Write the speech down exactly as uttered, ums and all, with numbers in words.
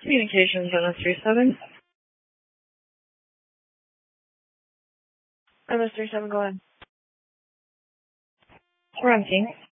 Communications M S three seven. M S three seven, go ahead. We're on team.